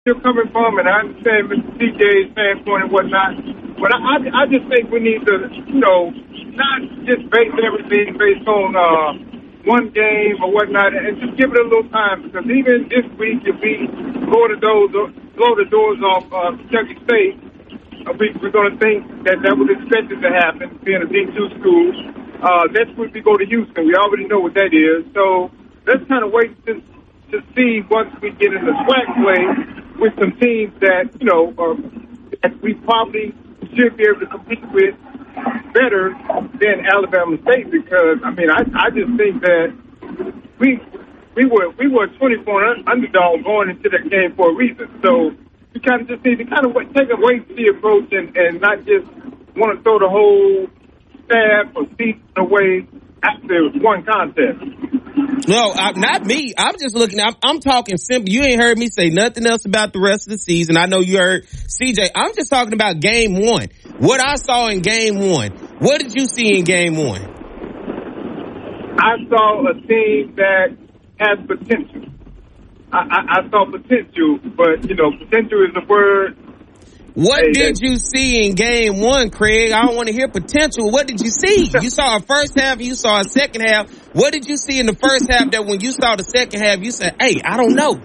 you're coming from, and I understand Mr. CJ's standpoint and whatnot. But I just think we need to, not just base everything based on one game or whatnot, and just give it a little time. Because even this week, if we blow the doors off Kentucky State, we're going to think that was expected to happen, being a D2 school. Next week we go to Houston. We already know what that is. So let's kind of wait to see once we get in the SWAC play with some teams that, that we probably should be able to compete with better than Alabama State, because, I just think that we were a 20-point underdog going into that game for a reason. So we kind of just need to take a wait-and-see approach and not just want to throw the whole staff or season away after one contest. No, not me. I'm just looking. I'm talking simple. You ain't heard me say nothing else about the rest of the season. I know you heard CJ. I'm just talking about game one. What I saw in game one. What did you see in game one? I saw a team that has potential. I saw potential, but, potential is a word. What did you see in game one, Craig? I don't want to hear potential. What did you see? You saw a first half, you saw a second half. What did you see in the first half that when you saw the second half, you said, hey, I don't know?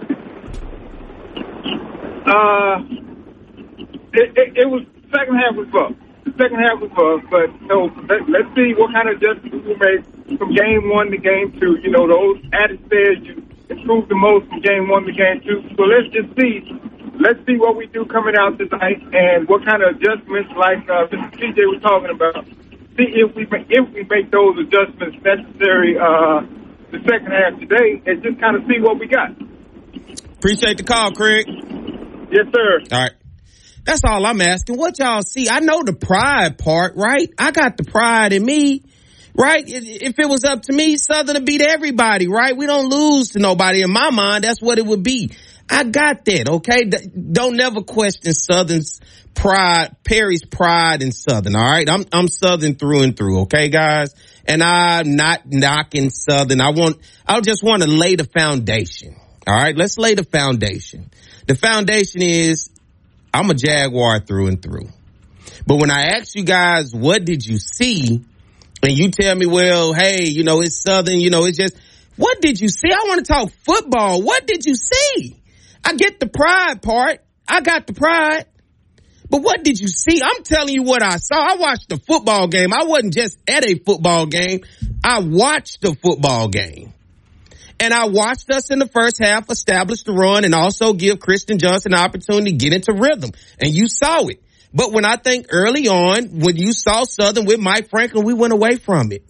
It was, second half was rough. The second half was rough, but let's see what kind of adjustments we make from game one to game two. Those adage says you improve the most from game one to game two. So let's just see. Let's see what we do coming out tonight and what kind of adjustments, like Mr. CJ was talking about. See if we make those adjustments necessary the second half today, and just kind of see what we got. Appreciate the call, Craig. Yes, sir. All right. That's all I'm asking. What y'all see? I know the pride part, right? I got the pride in me, right? If it was up to me, Southern would beat everybody, right? We don't lose to nobody. In my mind, that's what it would be. I got that, okay? Don't never question Southern's pride, Perry's pride in Southern, all right? I'm Southern through and through, okay, guys? And I'm not knocking Southern. I just want to lay the foundation, all right? Let's lay the foundation. The foundation is I'm a Jaguar through and through. But when I ask you guys, what did you see? And you tell me, well, hey, it's Southern, it's just, what did you see? I want to talk football. What did you see? I get the pride part. I got the pride. But what did you see? I'm telling you what I saw. I watched the football game. I wasn't just at a football game. I watched the football game. And I watched us in the first half establish the run and also give Christian Johnson an opportunity to get into rhythm. And you saw it. But when I think early on, when you saw Southern with Mike Franklin, we went away from it.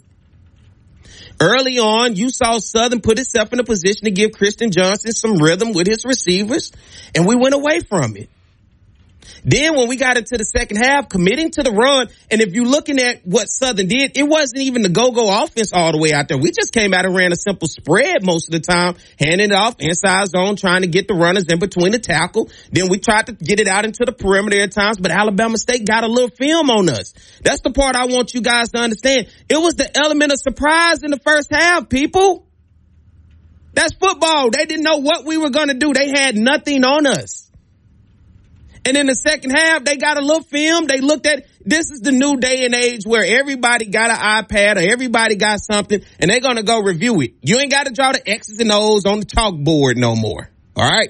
Early on, you saw Southern put itself in a position to give Christian Johnson some rhythm with his receivers, and we went away from it. Then when we got into the second half, committing to the run, and if you're looking at what Southern did, it wasn't even the go-go offense all the way out there. We just came out and ran a simple spread most of the time, handing it off inside zone, trying to get the runners in between the tackle. Then we tried to get it out into the perimeter at times, but Alabama State got a little film on us. That's the part I want you guys to understand. It was the element of surprise in the first half, people. That's football. They didn't know what we were going to do. They had nothing on us. And in the second half, they got a little film. They looked at, this is the new day and age where everybody got an iPad or everybody got something, and they're going to go review it. You ain't got to draw the X's and O's on the chalkboard no more. All right?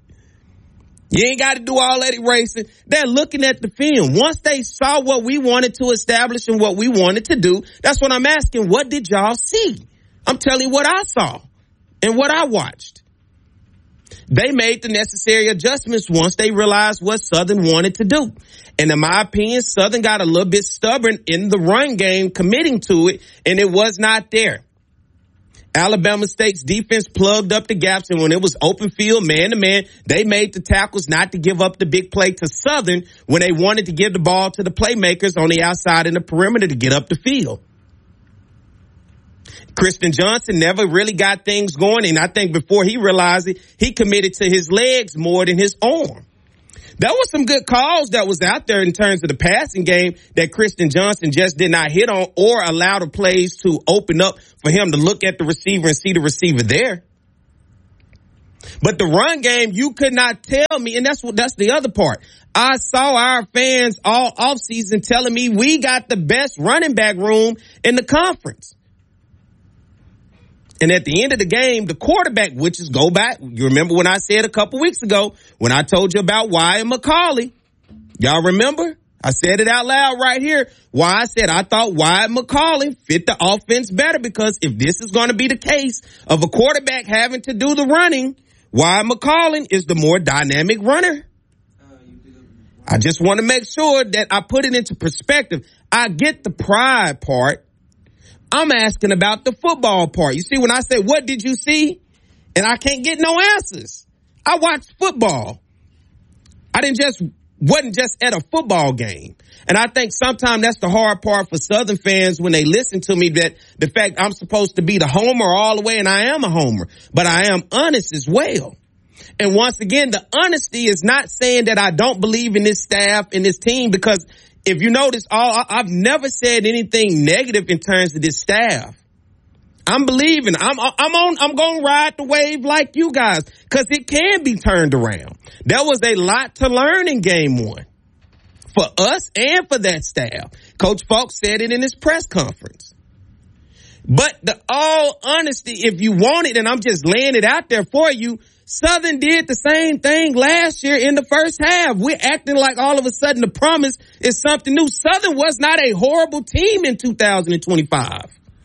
You ain't got to do all that erasing. They're looking at the film. Once they saw what we wanted to establish and what we wanted to do, that's what I'm asking. What did y'all see? I'm telling you what I saw and what I watched. They made the necessary adjustments once they realized what Southern wanted to do. And in my opinion, Southern got a little bit stubborn in the run game, committing to it, and it was not there. Alabama State's defense plugged up the gaps, and when it was open field, man-to-man, they made the tackles not to give up the big play to Southern when they wanted to give the ball to the playmakers on the outside and the perimeter to get up the field. Christian Johnson never really got things going, and I think before he realized it, he committed to his legs more than his arm. There was some good calls that was out there in terms of the passing game that Christian Johnson just did not hit on or allow the plays to open up for him to look at the receiver and see the receiver there. But the run game, you could not tell me, and that's the other part. I saw our fans all offseason telling me we got the best running back room in the conference. And at the end of the game, the quarterback, which is go back. You remember when I said a couple weeks ago when I told you about Wyatt McCauley? Y'all remember? I said it out loud right here. Why I said I thought Wyatt McCauley fit the offense better, because if this is going to be the case of a quarterback having to do the running, Wyatt McCauley is the more dynamic runner. I just want to make sure that I put it into perspective. I get the pride part. I'm asking about the football part. You see, when I say, what did you see? And I can't get no answers. I watched football. Wasn't just at a football game. And I think sometimes that's the hard part for Southern fans when they listen to me, that the fact I'm supposed to be the homer all the way, and I am a homer, but I am honest as well. And once again, the honesty is not saying that I don't believe in this staff and this team, because if you notice, I've never said anything negative in terms of this staff. I'm believing. I'm going to ride the wave like you guys, because it can be turned around. There was a lot to learn in game one for us and for that staff. Coach Falk said it in his press conference. But the all honesty, if you want it, and I'm just laying it out there for you, Southern did the same thing last year in the first half. We're acting like all of a sudden the promise is something new. Southern was not a horrible team in 2025.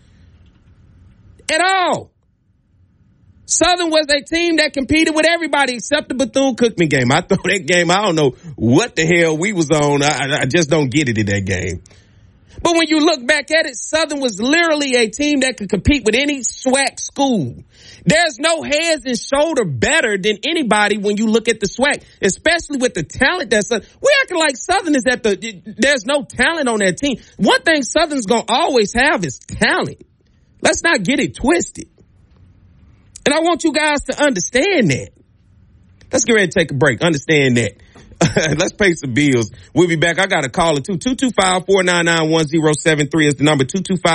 At all. Southern was a team that competed with everybody except the Bethune-Cookman game. I thought that game, I don't know what the hell we was on. I just don't get it in that game. But when you look back at it, Southern was literally a team that could compete with any SWAC school. There's no heads and shoulder better than anybody when you look at the SWAC, especially with the talent that's we're acting like Southern is there's no talent on that team. One thing Southern's going to always have is talent. Let's not get it twisted. And I want you guys to understand that. Let's get ready to take a break. Understand that. Let's pay some bills. We'll be back. I got a caller too. 225-499-1073 is the number.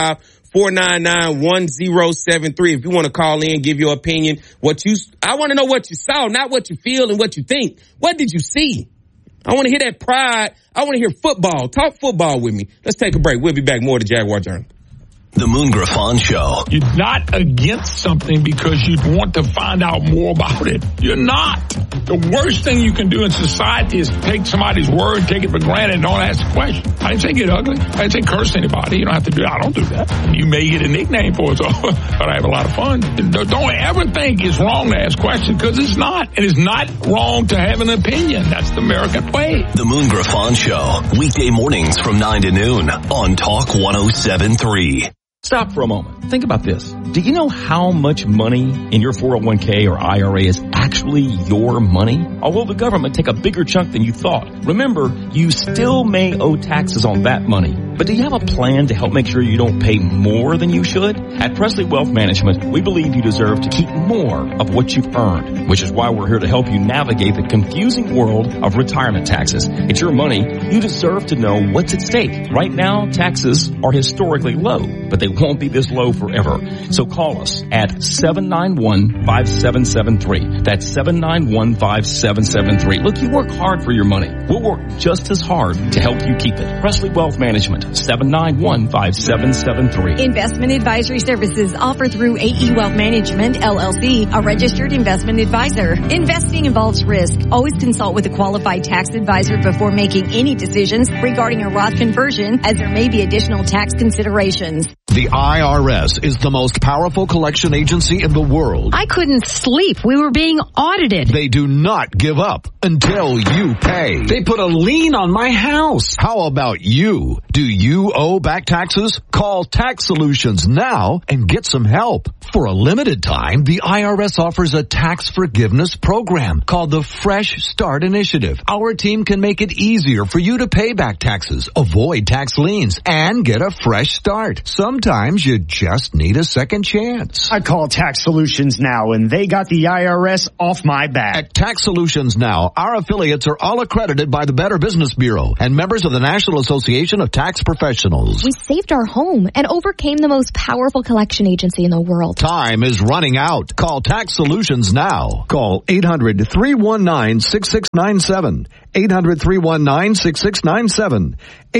225-499-1073. If you want to call in, give your opinion. I want to know what you saw, not what you feel and what you think. What did you see? I want to hear that pride. I want to hear football. Talk football with me. Let's take a break. We'll be back. More of the Jaguar Journal. The Moon Griffon Show. You're not against something because you want to find out more about it. You're not. The worst thing you can do in society is take somebody's word, take it for granted, and don't ask a question. I didn't say get ugly. I didn't say curse anybody. You don't have to do that. I don't do that. You may get a nickname for it, but I have a lot of fun. Don't ever think it's wrong to ask questions, because it's not. And it's not wrong to have an opinion. That's the American way. The Moon Griffon Show. Weekday mornings from 9 to noon on Talk 107.3. Stop for a moment. Think about this. Do you know how much money in your 401k or IRA is actually your money? Or will the government take a bigger chunk than you thought? Remember, you still may owe taxes on that money. But do you have a plan to help make sure you don't pay more than you should? At Presley Wealth Management, we believe you deserve to keep more of what you've earned, which is why we're here to help you navigate the confusing world of retirement taxes. It's your money. You deserve to know what's at stake. Right now, taxes are historically low, but they won't be this low forever. So call us at 791-5773. That's 791-5773. Look, you work hard for your money. We'll work just as hard to help you keep it. Presley Wealth Management, 791-5773. Investment advisory services offered through AE Wealth Management, LLC, a registered investment advisor. Investing involves risk. Always consult with a qualified tax advisor before making any decisions regarding a Roth conversion, as there may be additional tax considerations. The IRS is the most powerful collection agency in the world. I couldn't sleep. We were being audited. They do not give up until you pay. They put a lien on my house. How about you? Do you owe back taxes? Call Tax Solutions now and get some help. For a limited time, the IRS offers a tax forgiveness program called the Fresh Start Initiative. Our team can make it easier for you to pay back taxes, avoid tax liens, and get a fresh start. Sometimes sometimes you just need a second chance. I call Tax Solutions Now, and they got the IRS off my back. At Tax Solutions Now, our affiliates are all accredited by the Better Business Bureau and members of the National Association of Tax Professionals. We saved our home and overcame the most powerful collection agency in the world. Time is running out. Call Tax Solutions now. Call 800-319-6697. 800-319-6697.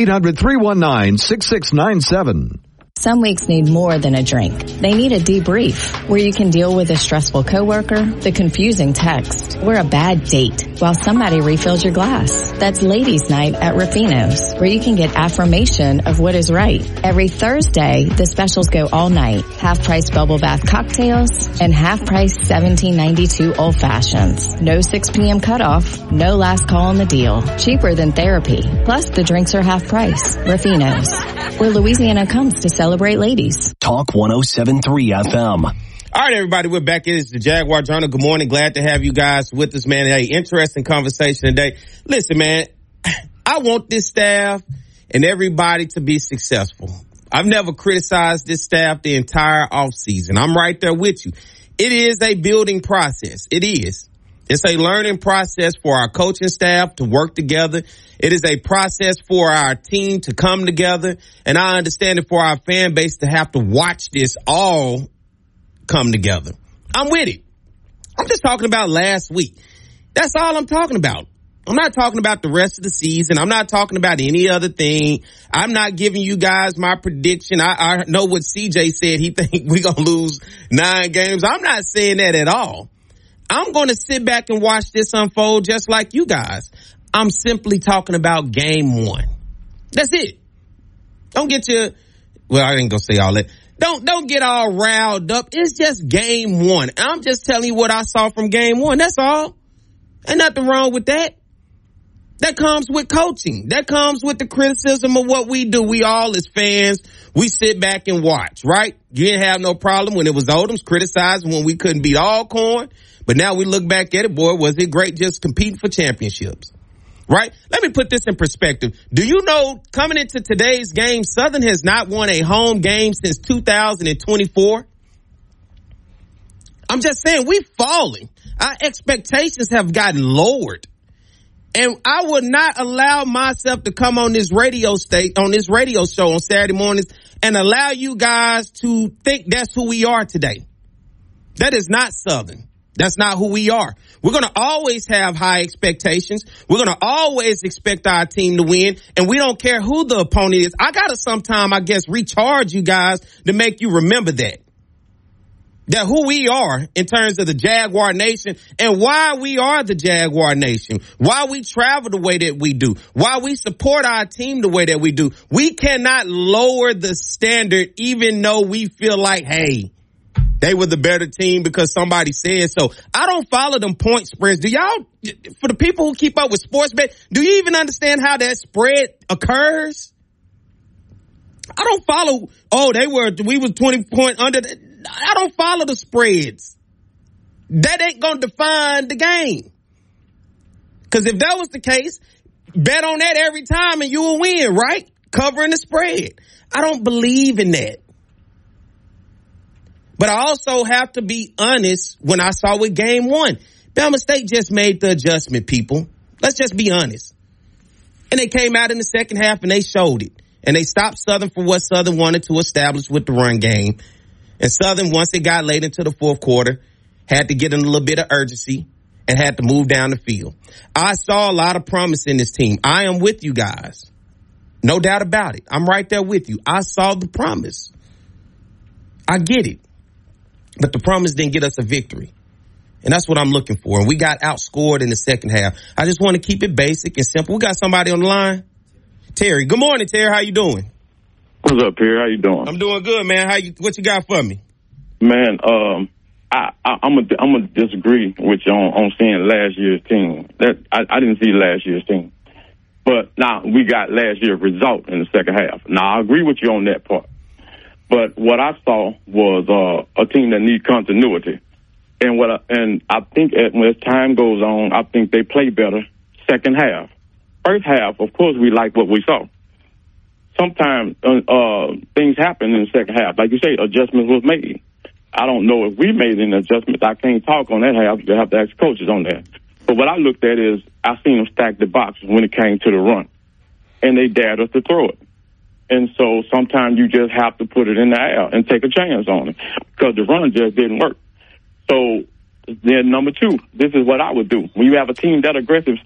800-319-6697. Some weeks need more than a drink. They need a debrief where you can deal with a stressful coworker, the confusing text, or a bad date while somebody refills your glass. That's Ladies' Night at Rufino's, where you can get affirmation of what is right. Every Thursday, the specials go all night. Half price bubble bath cocktails and half price $17.92 old fashions. No 6 p.m. cutoff, no last call on the deal. Cheaper than therapy. Plus, the drinks are half price. Rufino's, where Louisiana comes to celebrate ladies. Talk 107.3 FM. All right, everybody, we're back. It is the Jaguar Journal. Good morning. Glad to have you guys with us, man. Hey, interesting conversation today. Listen, man, I want this staff and everybody to be successful. I've never criticized this staff the entire offseason. I'm right there with you. It is a building process. It is. It's a learning process for our coaching staff to work together. It is a process for our team to come together. And I understand it for our fan base to have to watch this all come together. I'm with it. I'm just talking about last week. That's all I'm talking about. I'm not talking about the rest of the season. I'm not talking about any other thing. I'm not giving you guys my prediction. I know what CJ said. He think we're going to lose 9 games. I'm not saying that at all. I'm going to sit back and watch this unfold just like you guys. I'm simply talking about game 1. That's it. Don't get your, well, I ain't going to say all that. Don't get all riled up. It's just game 1. I'm just telling you what I saw from game 1. That's all. Ain't nothing wrong with that. That comes with coaching. That comes with the criticism of what we do. We all as fans, we sit back and watch, right? You didn't have no problem when it was Odoms criticizing when we couldn't beat Alcorn. But now we look back at it, boy, was it great just competing for championships, right? Let me put this in perspective. Do you know, coming into today's game, Southern has not won a home game since 2024? I'm just saying, we've fallen. Our expectations have gotten lowered. And I would not allow myself to come on this radio show on Saturday mornings and allow you guys to think that's who we are today. That is not Southern. That's not who we are. We're going to always have high expectations. We're going to always expect our team to win, and we don't care who the opponent is. I got to sometime, I guess, recharge you guys to make you remember that who we are in terms of the Jaguar Nation and why we are the Jaguar Nation, why we travel the way that we do, why we support our team the way that we do. We cannot lower the standard even though we feel like, hey, they were the better team because somebody said so. I don't follow them point spreads. Do y'all, for the people who keep up with sports bet, do you even understand how that spread occurs? I don't follow, we was 20 point under. I don't follow the spreads. That ain't going to define the game. Because if that was the case, bet on that every time and you will win, right? Covering the spread. I don't believe in that. But I also have to be honest when I saw with game 1. Bama State just made the adjustment, people. Let's just be honest. And they came out in the second half and they showed it. And they stopped Southern for what Southern wanted to establish with the run game. And Southern, once it got late into the fourth quarter, had to get in a little bit of urgency and had to move down the field. I saw a lot of promise in this team. I am with you guys. No doubt about it. I'm right there with you. I saw the promise. I get it. But the promise didn't get us a victory. And that's what I'm looking for. And we got outscored in the second half. I just want to keep it basic and simple. We got somebody on the line. Terry. Good morning, Terry. How you doing? What's up, Perry? How you doing? I'm doing good, man. What you got for me? Man, I'm gonna disagree with you on seeing last year's team. I didn't see last year's team, but now we got last year's result in the second half. Now I agree with you on that part, but what I saw was a team that needs continuity, and I think as time goes on, I think they play better second half. First half, of course, we like what we saw. sometimes things happen in the second half. Like you say, adjustments was made. I don't know if we made any adjustments. I can't talk on that half. You have to ask coaches on that. But what I looked at is I seen them stack the boxes when it came to the run, and they dared us to throw it. And so sometimes you just have to put it in the air and take a chance on it because the run just didn't work. So then number two, this is what I would do. When you have a team that aggressive,